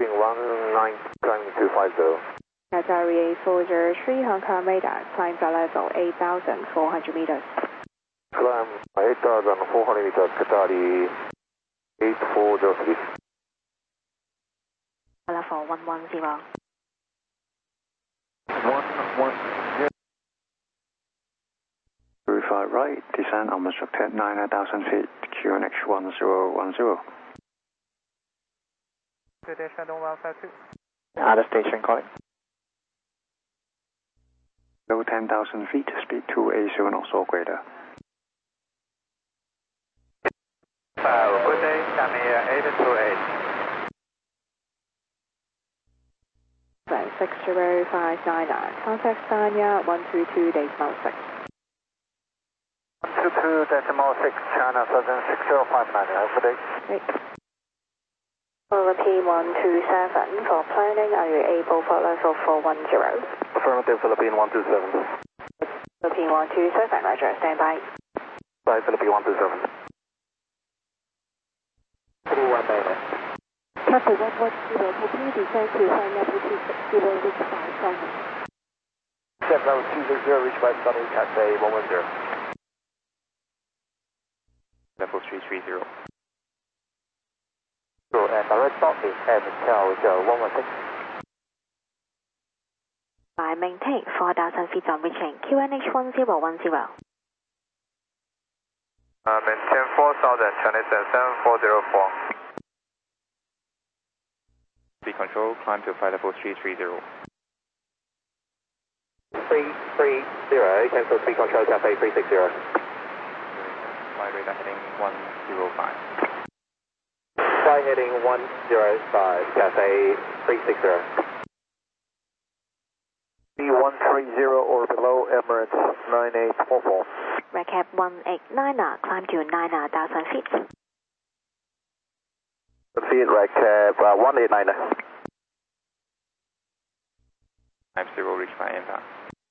19, climbing 250. Qatari 403 Hong Kong radar, climb to level 8,400 meters. Climb 8,400 meters, Qatari 8403. Level 110. 110. Verify right, descent unobstructed 9,000 feet, QNH 1010. Good day, Shandong 152. Other station calling. Low 10,000 feet, speed 280 knots or greater. Good day, Xiamen 828. 60599, contact Sanya 122.6. 122.6, China Southern 6059, have a good day. Great. For P127, for planning, are you able for level 410? Affirmative, Philippine 127. Philippine 127, roger, stand by. Bye, Philippine 127. 31 minutes. Cathay 110, continue descent to Sanya 260, reach by Sanya. 7020, reach by Sunny, Cathay 110. Level 330. And direct stop is MTL 116. I maintain 4,000 feet on reaching QNH 1010. Maintain 4,000, Chinese 7404. Speed control, climb to flight level 330. 330, cancel speed control, Cathay 360. Flight radar heading 105. Fly heading 105, Cathay 360. B130 or below, Emirates 9844. Recap 189, climb to 9,000 feet. Feet recap 189. 50, reach by impact.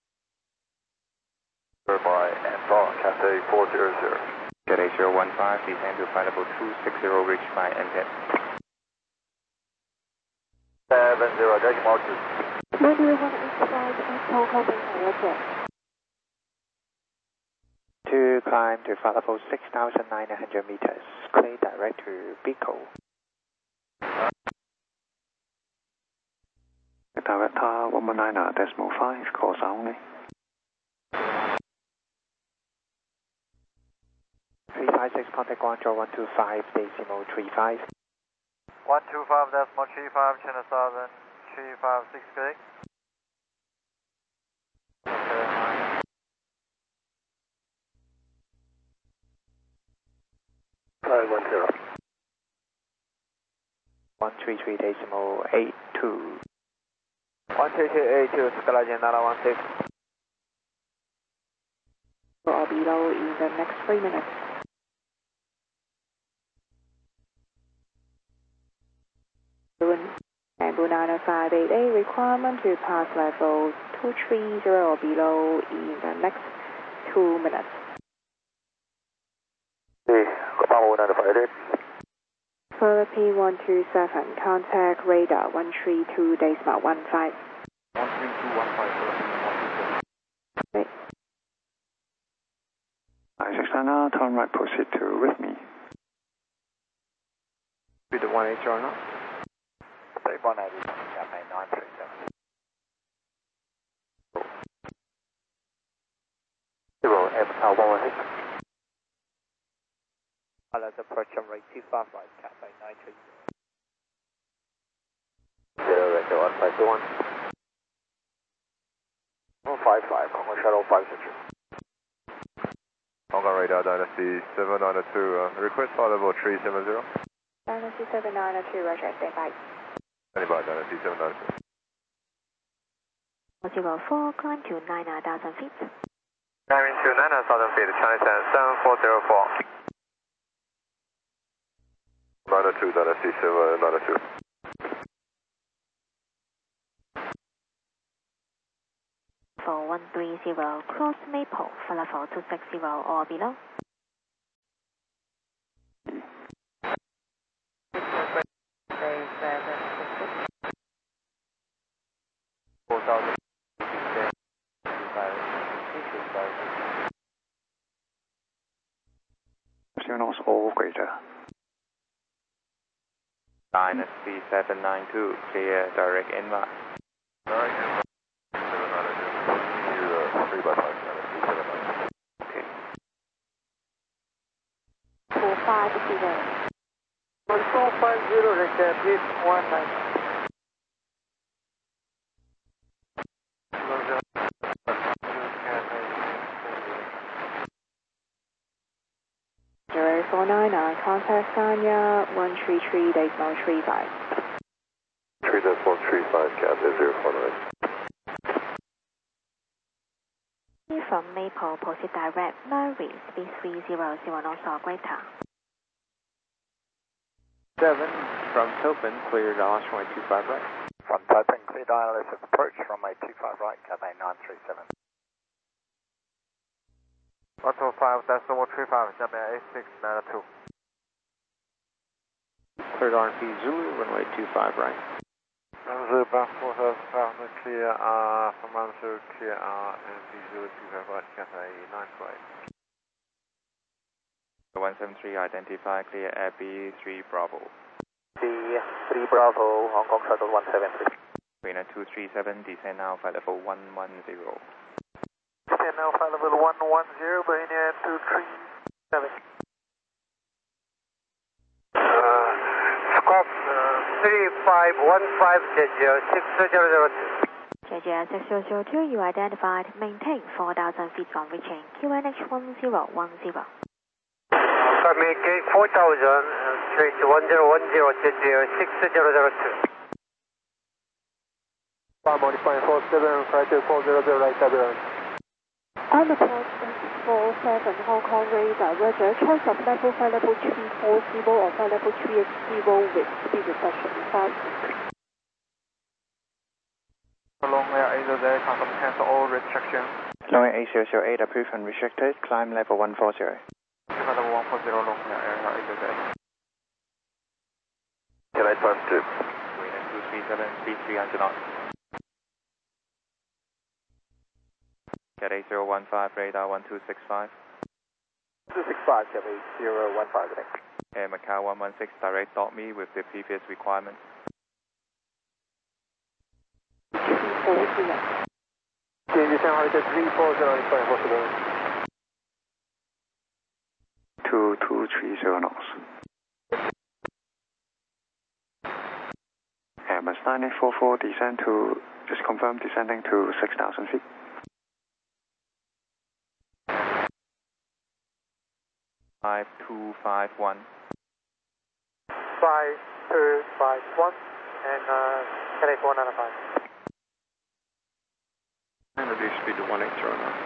By and Cathay 400. Get 8015, descend to flight level 260, reach by impact. 70, Dragon Mark 2. 2, climb to flight level 6,900 meters, clear direct to Pico. Direct 119.5, course only. 356, contact Guangzhou 125.35. 125.35, China Southern 3568. Flight 10. 133.82. 13282, Skalajan 916. Or below in the next 3 minutes. And Banana 588, requirement to pass level 230 or below in the next 2 minutes. For P127, contact radar 132.15. 13215. Great. 969, turn right, proceed to with me. Speed 180 or not? Say 180, Cathay 937. 0, ML 116. Pilot approach on rate 25 right, Cathay 930. 0, Echo 1521. 155, Hong Kong Shuttle 560. Hong Kong radar Dynasty 792, request flight level 370. Dynasty 792, roger, stand by. Standing by Dynasty 792. 104, climb to 9,000 feet. Climbing to 9,000 feet, Chinese 7404. 92, Dynasty 792. For 130, cross Maple for level 260 or below. Dynasty 792, clear direct inbound. Direct inbound. 3 by 5, Dynasty 792. Okay. 4580. 1450, repeat 19. Zero 499, contact Sanya 133.35. 3.135, Cathay 049. From Maple, proceed direct, Murray, speed 300 knots or greater. 7 from Topin, clear Dallas runway 25 right. From Topin, clear Dallas approach, runway 25 right, Cathay 937. 125, that's the 135, Cathay 8692. Cleared RP Zulu, runway 25 right. Zulu, back 4500, clear from Ramsey, clear NP Zulu 25 right, Cathay 928. 173, identify, clear Abbey 3 Bravo. B3 Bravo, Hong Kong Shuttle 173. Marina 237, descend now, flight level 110. Descend now, flight level 110, Marina 237. Squawk 3515 JJ 6002, you identified, maintain 4,000 feet from reaching QNH 1010. Maintain 4,000, straight to 1010, JJ 6002. Modifying 47, flight 400, right turbulence. On approach 47, Hong Kong radar, Roger, choice of level 5, level 340 or 5, level 380 with speed reduction 5. Long air 808, confirm cancel all restrictions. Long air 8008, approved and restricted, climb level 140. Level 140, long air 808. Can I turn to? Marina 237, speed 300 knots. Cathay 015, radar 1265. 265, Cathay 015, thanks. Air Macau 116, direct dot me with the previous requirements. 340. Change descent height 340, requiring possible. 2230 knots. Airbus 9844, descend to, just confirm descending to 6,000 feet. 5251. 5251 and Cathay 495. And reduce speed to 180 knots.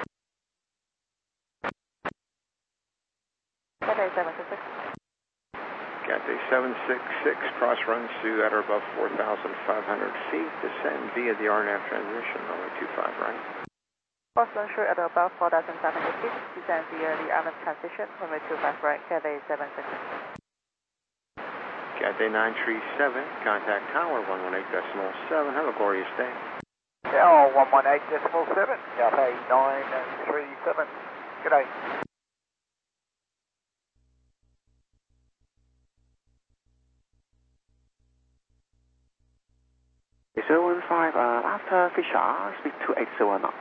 Cathay 766. Cathay 766, cross runs to at or above 4,500 feet, descend via the RNAV transmission, runway 25 right. Cross sure at above 4,500 feet, descend via the RNAV transition, runway 25 right, Cathay 766. Cathay 937, contact tower 118.7, have a glorious day. Yeah, 118.7, Cathay 937. Good day. 015, after Fisher, speed to 80 knots.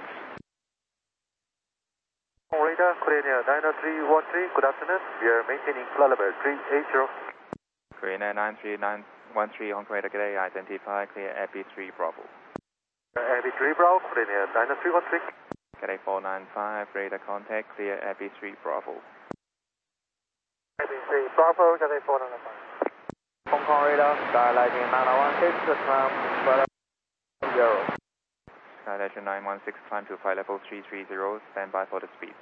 Radar, Korean Air 90313, good afternoon. We are maintaining flight level 380. Korean Air 93913, on radar, today, identify, clear Abbey 3 Bravo. Abbey 3 Bravo, Korean Air 90313. Cathay 495, radar contact, clear Abbey 3 Bravo. Abbey 3 Bravo, Cathay 495. Hong Kong radar, skylighting 916, climb flight level 0. Skyletter 916, climb to flight level 330, stand by for the speed.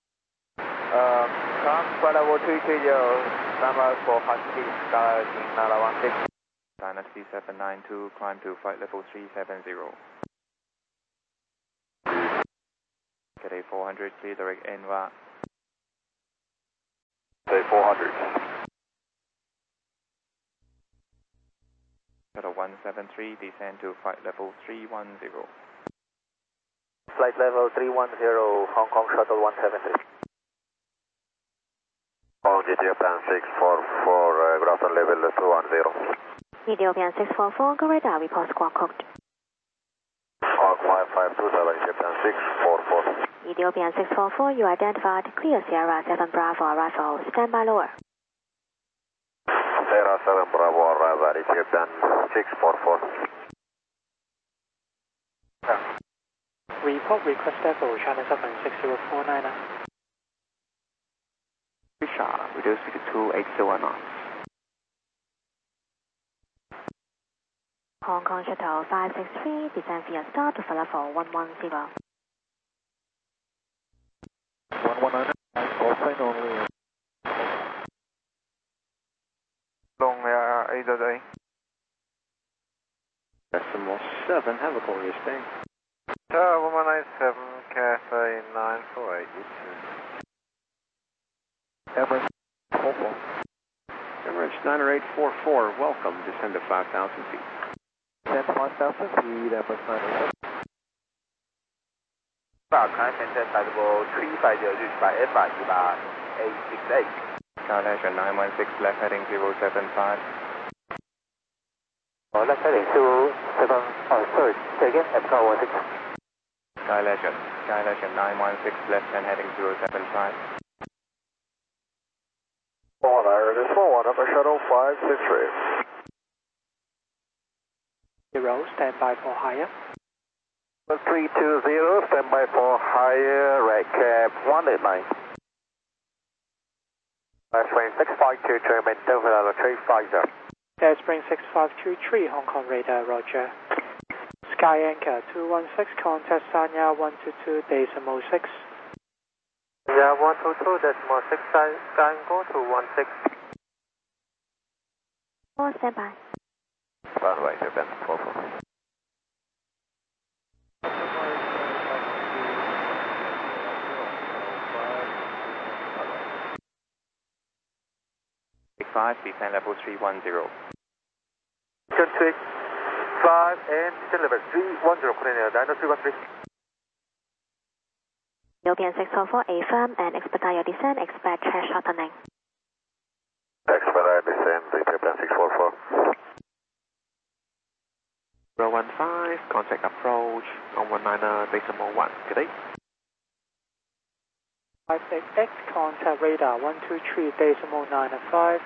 Climb flight level 330, stand by for high speed, skylighting 916. Dynasty 792, climb to flight level 370. Cathay 400, clear direct NVA. Cathay 400. Cathay 173, descend to flight level 310. Flight level 310, Hong Kong Shuttle 173. Hong Ethiopian 644, ground on level 210. Ethiopian 644, go radar, report squawk code. Squawk 5527, Ethiopian 644. Ethiopian 644, you identified, clear Sierra 7 Bravo arrival, stand by lower. Sierra 7 Bravo arrival, Ethiopian 644. Report request level, China 76049. Richard, reduce speed to 801 knots. Hong Kong Shuttle 563, descend via start to follow for 110. 119, all sign only. Long A.A. Decimal 7, have a glorious day. Tower 197, Cathay 948, you too. Emirates 44. Emirates 90844, welcome, descend to 5,000 feet. Descend 5,000 feet, Emirates 908. Maintain sizable 350 reached by FI 868. Skyleisure 916, left heading 075. Left heading 07, sorry, say again, FK 16. Skyleisure 916, left hand heading 075. 41, it is 41, upper shuttle 563. 0, stand by for higher. 320, stand by for higher, right cab 189. Spring 6523, maintain for 350. Spring 6523, Hong Kong radar, roger. Sky Anchor 216, contact Sanya 122.6. Yeah, 122.6, Sky go to 16. Oh, stand by. Runway, Ethiopian 44. Descend level 310. Turn 5 and descend level 310, Korean 9313. Ethiopian 644, affirm and expedite your descent, expect track shortening. Expedite descent, Ethiopian 644. 015, contact approach, 119.1, good day. 5XX, contact radar 123.95.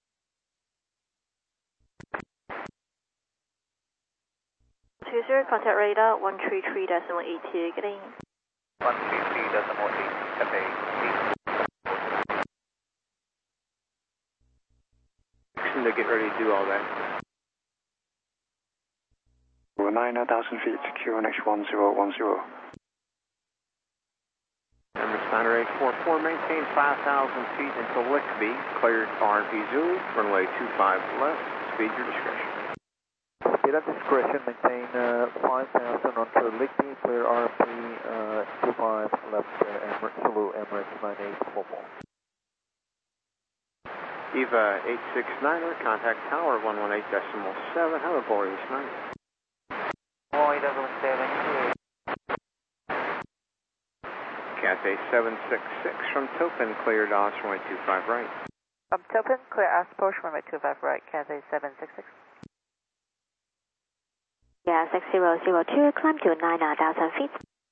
20, contact radar 133.80, getting 133.8, Cathay 8. To get ready to do all that. 9,000 feet, QNH 1010. Emirates 90844, maintain 5,000 feet until Lickby, cleared RNP Zulu, runway 25 left, speed your discretion. Speed at discretion, maintain 5,000 until Lickby, clear RP 25 left, Zulu, Emirates 9844. EVA 869er, contact tower 118.7, have a glorious night. Cathay 766 from Topin, cleared Dodge runway 25 right. From Topin, clear approach runway 25 right, Cathay 766. Yeah, 6002, climb to 9,000 feet.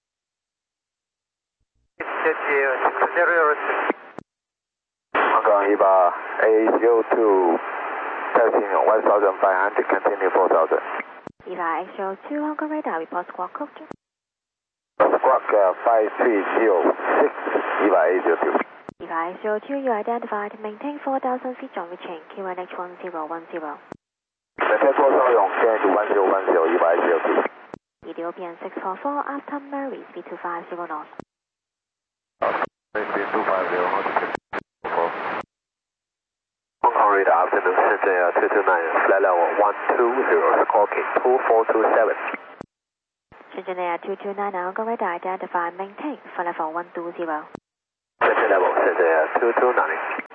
Hong Kong EVA A02, passing 1,500, continue 4,000. EVA X02, Hong Kong radar, report squawk code. Squawk 5306, EVA A02. EVA X02, you identified, maintain 4,000 feet on reaching QNH 1010. Maintain 4,000, change 1010, EVA A02. Ethiopian 644, after Mary, speed 250 knots. Speed 250, Hong Kong radar, afternoon, Shenzhen 229, flight level 120, squawking 2427. Shenzhen Air 229, Hong Kong radar, identify, maintain, flight level 120. Shenzhen level, Shenzhen 229.